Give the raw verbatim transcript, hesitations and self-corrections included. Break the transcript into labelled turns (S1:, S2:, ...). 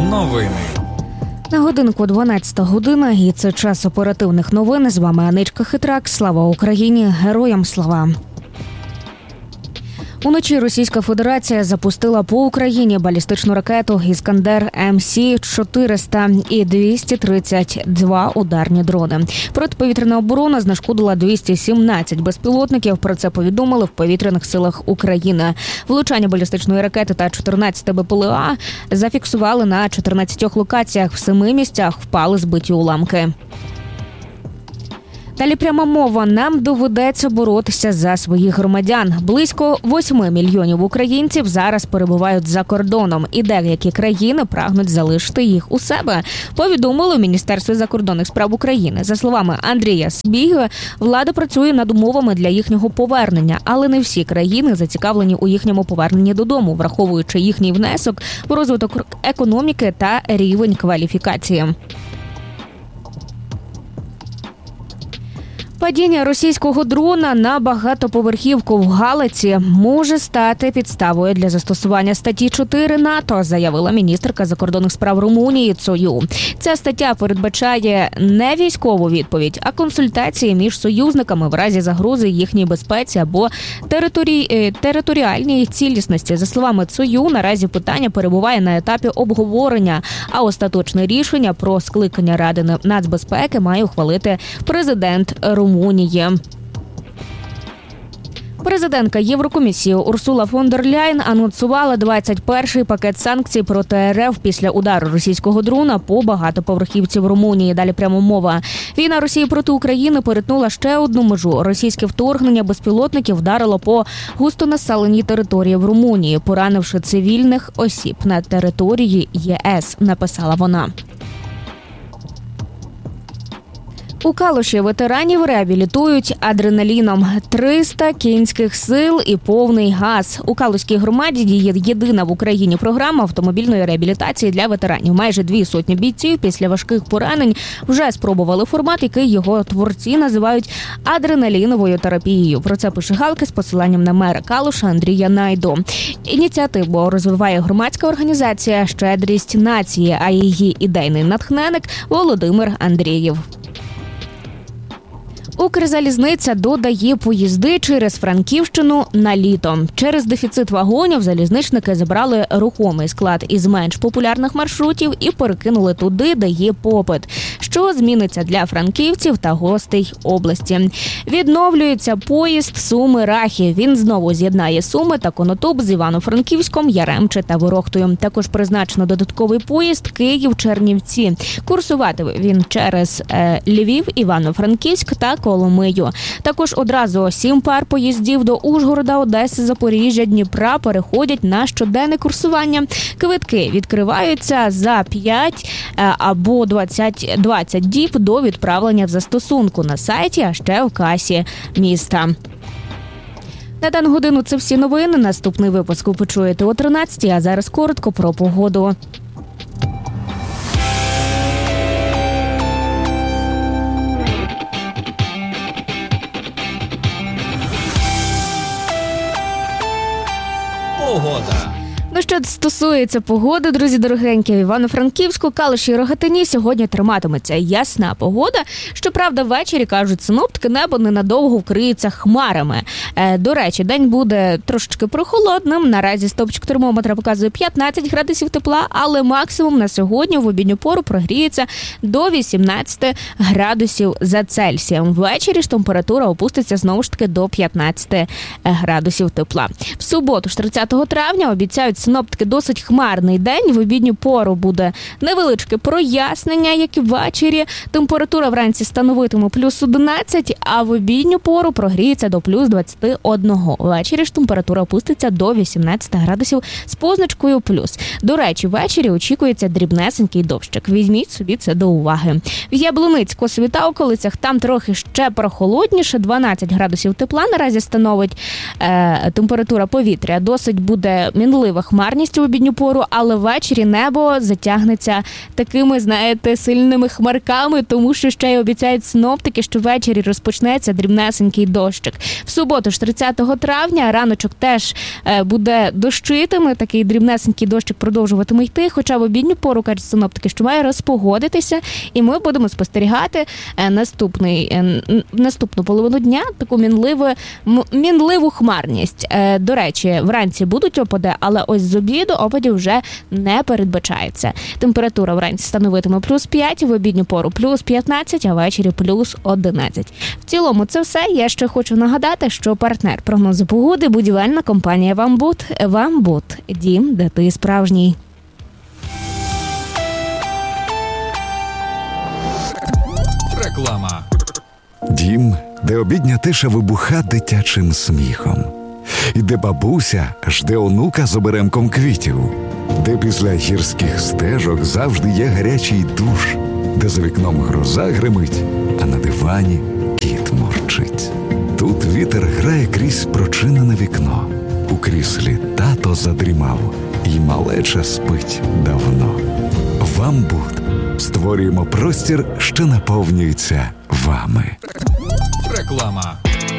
S1: Новини.
S2: На годинку дванадцята година, і це час оперативних новин. З вами Аничка Хитрак. Слава Україні! Героям слава! Уночі Російська Федерація запустила по Україні балістичну ракету «Іскандер Ем Сі чотириста» і двісті тридцять два ударні дрони. Протиповітряна оборона знешкодила двісті сімнадцять безпілотників. Про це повідомили в повітряних силах України. Влучання балістичної ракети та чотирнадцять Бе Пе Ел А зафіксували на чотирнадцятьох локаціях. В семи місцях впали збиті уламки. Далі пряма мова. Нам доведеться боротися за своїх громадян. Близько восьми мільйонів українців зараз перебувають за кордоном. І деякі країни прагнуть залишити їх у себе, повідомили у Міністерстві закордонних справ України. За словами Андрія Сбіги, влада працює над умовами для їхнього повернення, але не всі країни зацікавлені у їхньому поверненні додому, враховуючи їхній внесок в розвиток економіки та рівень кваліфікації. Падіння російського дрона на багатоповерхівку в Галиці може стати підставою для застосування статті чотири НАТО, заявила міністерка закордонних справ Румунії Цою. Ця стаття передбачає не військову відповідь, а консультації між союзниками в разі загрози їхній безпеці або територі... територіальній цілісності. За словами Цою, наразі питання перебуває на етапі обговорення, а остаточне рішення про скликання Ради нацбезпеки має ухвалити президент Румунії. Румунії. Президентка Єврокомісії Урсула фон дер Ляєн анонсувала двадцять перший пакет санкцій проти Ер Еф після удару російського дрона по багатоповерхівці в Румунії. Далі прямо мова. Війна Росії проти України перетнула ще одну межу. Російське вторгнення безпілотників вдарило по густонаселеній території в Румунії, поранивши цивільних осіб на території Є Ес, написала вона. У Калуші ветеранів реабілітують адреналіном. триста кінських сил і повний газ. У Калуській громаді діє єдина в Україні програма автомобільної реабілітації для ветеранів. Майже дві сотні бійців після важких поранень вже спробували формат, який його творці називають адреналіновою терапією. Про це пише Галки з посиланням на мера Калуша Андрія Найду. Ініціативу розвиває громадська організація «Щедрість нації», а її ідейний натхненник Володимир Андрієв. Укрзалізниця додає поїзди через Франківщину на літо. Через дефіцит вагонів залізничники забрали рухомий склад із менш популярних маршрутів і перекинули туди, де є попит, що зміниться для франківців та гостей області. Відновлюється поїзд Суми-Рахів. Він знову з'єднає Суми та Конотоп з Івано-Франківськом, Яремче та Ворохтою. Також призначено додатковий поїзд Київ-Чернівці. Курсуватиме він через е, Львів, Івано-Франківськ та Коломию. Також одразу сім пар поїздів до Ужгорода, Одеси, Запоріжжя, Дніпра переходять на щоденне курсування. Квитки відкриваються за п'ять або двадцять, двадцять діб до відправлення в застосунку на сайті, а ще в касі міста. На дану годину це всі новини. Наступний випуск ви почуєте о тринадцятій, а зараз коротко про погоду.
S1: Погода.
S2: Ну, що стосується погоди, друзі дорогенькі, в Івано-Франківську, Калуші і Рогатині сьогодні триматиметься ясна погода. Щоправда, ввечері, кажуть синоптики, небо ненадовго вкриється хмарами. Е, до речі, день буде трошечки прохолодним. Наразі стопчик термометра показує п'ятнадцять градусів тепла, але максимум на сьогодні в обідню пору прогріється до вісімнадцяти градусів за Цельсієм. Ввечері ж температура опуститься знову ж таки до п'ятнадцяти градусів тепла. В суботу, ж тридцятого травня, обіцяють синоптики досить хмарний день. В обідню пору буде невеличке прояснення, як і ввечері. Температура вранці становитиме плюс одинадцять, а в обідню пору прогріється до плюс двадцяти одного. Ввечері ж температура опуститься до вісімнадцяти градусів з позначкою плюс. До речі, ввечері очікується дрібнесенький дощик. Візьміть собі це до уваги. В Яблуниць, Косові та околицях там трохи ще прохолодніше. дванадцять градусів тепла наразі становить е, температура повітря. Досить буде мінлива хмарність у обідню пору, але ввечері небо затягнеться такими, знаєте, сильними хмарками, тому що ще й обіцяють синоптики, що ввечері розпочнеться дрібнесенький дощик. В суботу ж тридцятого травня раночок теж буде дощитиме, такий дрібнесенький дощик продовжуватиме йти, хоча в обідню пору, кажуть синоптики, що має розпогодитися, і ми будемо спостерігати наступний, наступну половину дня таку мінливу, мінливу хмарність. До речі, вранці будуть опади, але ось з обіду опадів вже не передбачається. Температура вранці становитиме плюс п'ять, в обідню пору плюс п'ятнадцять, а ввечері плюс одинадцять. В цілому це все. Я ще хочу нагадати, що партнер прогнозу погоди – будівельна компанія «Вамбут». «Вамбут» – дім, де ти справжній.
S1: Реклама.
S3: Дім, де обідня тиша вибуха дитячим сміхом. І де бабуся жде онука з оберемком квітів. Де після гірських стежок завжди є гарячий душ. Де за вікном гроза гримить, а на дивані кіт мурчить. Тут вітер грає крізь прочинене вікно. У кріслі тато задрімав, і малеча спить давно. «Вамбут» створюємо простір, що наповнюється вами.
S1: Реклама.